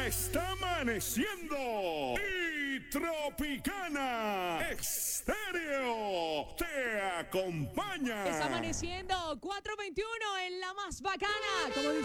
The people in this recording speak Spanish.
está amaneciendo y Tropicana Estéreo te acompaña. Está amaneciendo 4:21 en la más bacana. Como